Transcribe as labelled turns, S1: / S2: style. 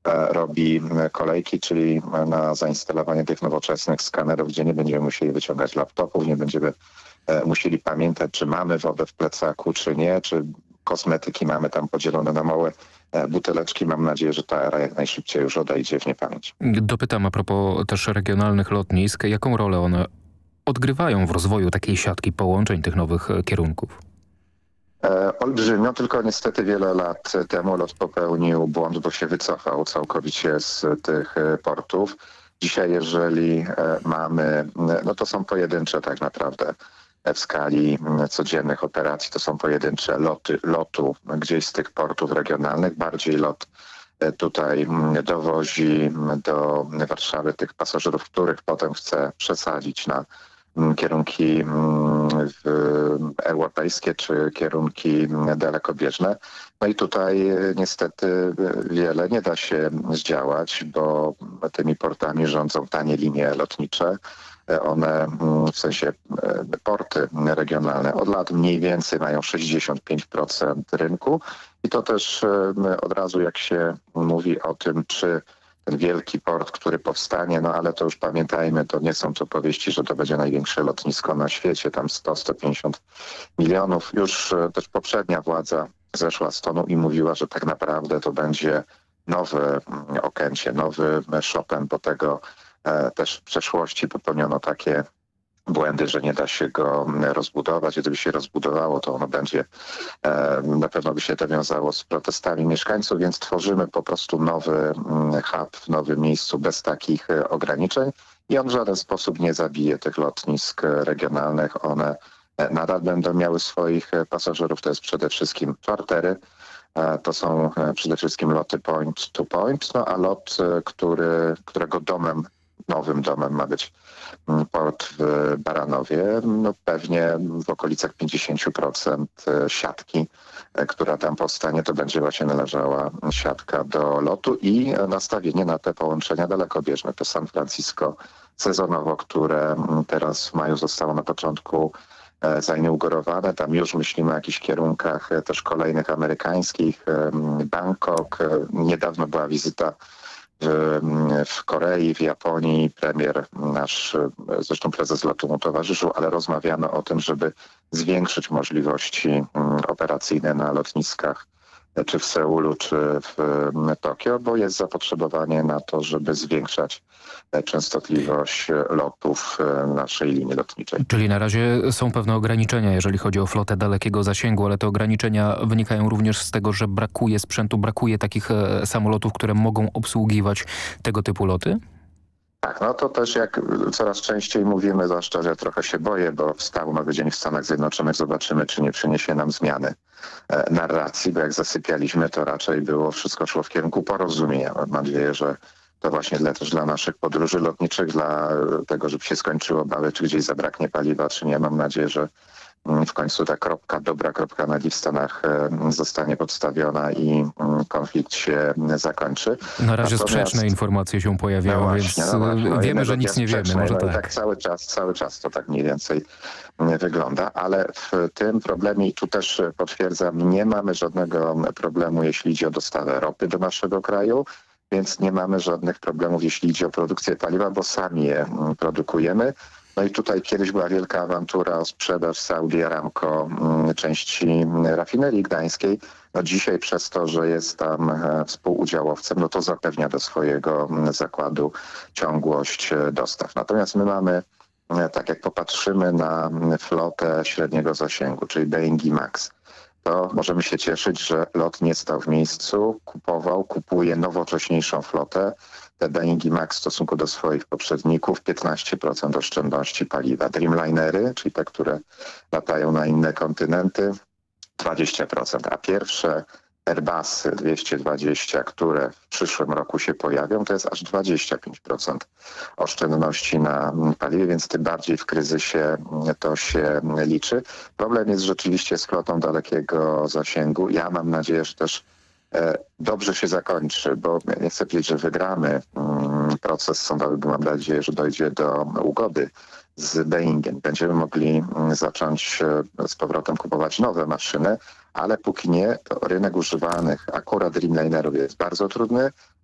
S1: robi kolejki, czyli na zainstalowanie tych nowoczesnych skanerów, gdzie nie będziemy musieli wyciągać laptopów, nie będziemy musieli pamiętać, czy mamy wodę w plecaku, czy nie, czy kosmetyki mamy tam podzielone na małe buteleczki. Mam nadzieję, że ta era jak najszybciej już odejdzie w niepamięć.
S2: Dopytam a propos też regionalnych lotnisk, jaką rolę one odgrywają w rozwoju takiej siatki połączeń tych nowych kierunków?
S1: Olbrzymio, tylko niestety wiele lat temu LOT popełnił błąd, bo się wycofał całkowicie z tych portów. Dzisiaj jeżeli mamy, no to są pojedyncze tak naprawdę w skali codziennych operacji, to są pojedyncze lotu gdzieś z tych portów regionalnych. Bardziej LOT tutaj dowozi do Warszawy tych pasażerów, których potem chce przesadzić na kierunki europejskie czy kierunki dalekobieżne. No i tutaj niestety wiele nie da się zdziałać, bo tymi portami rządzą tanie linie lotnicze. One, w sensie porty regionalne, od lat mniej więcej mają 65% rynku i to też od razu jak się mówi o tym, czy ten wielki port, który powstanie, no ale to już pamiętajmy, to nie są to powieści, że to będzie największe lotnisko na świecie, tam 100-150 milionów. Już też poprzednia władza zeszła z tonu i mówiła, że tak naprawdę to będzie nowe Okęcie, nowy Chopin, bo tego też w przeszłości popełniono takie błędy, że nie da się go rozbudować. Gdyby się rozbudowało, to ono będzie, na pewno by się to wiązało z protestami mieszkańców, więc tworzymy po prostu nowy hub w nowym miejscu bez takich ograniczeń i on w żaden sposób nie zabije tych lotnisk regionalnych. One nadal będą miały swoich pasażerów, to jest przede wszystkim czartery, to są przede wszystkim loty point to point, no a lot, którego nowym domem ma być port w Baranowie, no pewnie w okolicach 50% siatki, która tam powstanie, to będzie właśnie należała siatka do lotu i nastawienie na te połączenia dalekobieżne. To San Francisco sezonowo, które teraz w maju zostało na początku zainaugurowane. Tam już myślimy o jakichś kierunkach też kolejnych amerykańskich. Bangkok. Niedawno była wizyta w Korei, w Japonii. Premier nasz, zresztą prezes lotu mu towarzyszył, ale rozmawiano o tym, żeby zwiększyć możliwości operacyjne na lotniskach czy w Seulu, czy w Tokio, bo jest zapotrzebowanie na to, żeby zwiększać częstotliwość lotów naszej linii lotniczej.
S2: Czyli na razie są pewne ograniczenia, jeżeli chodzi o flotę dalekiego zasięgu, ale te ograniczenia wynikają również z tego, że brakuje sprzętu, brakuje takich samolotów, które mogą obsługiwać tego typu loty?
S1: Tak, no to też jak coraz częściej mówimy, zwłaszcza, że trochę się boję, bo wstał nowy dzień w Stanach Zjednoczonych, zobaczymy, czy nie przyniesie nam zmiany narracji, bo jak zasypialiśmy, to raczej wszystko szło w kierunku porozumienia. Mam nadzieję, że to właśnie też dla naszych podróży lotniczych, dla tego, żeby się skończyło obawy, czy gdzieś zabraknie paliwa, czy nie. Mam nadzieję, że w końcu ta dobra kropka nad i w Stanach zostanie podstawiona i konflikt się zakończy.
S2: Na razie sprzeczne informacje się pojawiają,
S1: no właśnie,
S2: więc wiemy, że nic nie wiemy. Może tak.
S1: Tak cały czas to tak mniej więcej wygląda, ale w tym problemie, i tu też potwierdzam, nie mamy żadnego problemu, jeśli idzie o dostawę ropy do naszego kraju, więc nie mamy żadnych problemów, jeśli idzie o produkcję paliwa, bo sami je produkujemy. No i tutaj kiedyś była wielka awantura o sprzedaż Saudi Aramco części rafinerii gdańskiej. No dzisiaj przez to, że jest tam współudziałowcem, no to zapewnia do swojego zakładu ciągłość dostaw. Natomiast my mamy, tak jak popatrzymy na flotę średniego zasięgu, czyli Boeingi MAX, to możemy się cieszyć, że LOT nie stał w miejscu, kupuje nowocześniejszą flotę. Te Boeingi MAX w stosunku do swoich poprzedników 15% oszczędności paliwa. Dreamlinery, czyli te, które latają na inne kontynenty, 20%, a pierwsze Airbusy 220, które w przyszłym roku się pojawią, to jest aż 25% oszczędności na paliwie, więc tym bardziej w kryzysie to się liczy. Problem jest rzeczywiście z flotą dalekiego zasięgu. Ja mam nadzieję, że też dobrze się zakończy, bo nie chcę powiedzieć, że wygramy proces sądowy, bo mam nadzieję, że dojdzie do ugody z Boeingiem. Będziemy mogli zacząć z powrotem kupować nowe maszyny, ale póki nie, to rynek używanych akurat Dreamlinerów jest bardzo trudny,